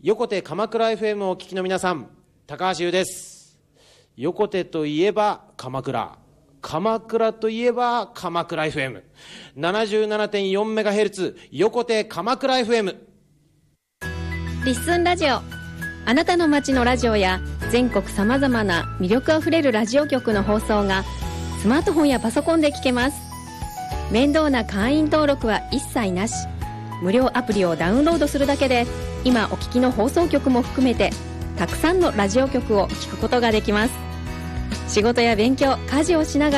横手鎌倉 FM をお聞きの皆さん、高橋優です。横手といえば鎌倉、鎌倉といえば鎌倉 FM77.4MHz 横手鎌倉 FM。 リッスンラジオ、あなたの街のラジオや全国さまざまな魅力あふれるラジオ局の放送がスマートフォンやパソコンで聞けます。面倒な会員登録は一切なし、無料アプリをダウンロードするだけで今お聞きの放送局も含めてたくさんのラジオ局を聞くことができます。仕事や勉強、家事をしながら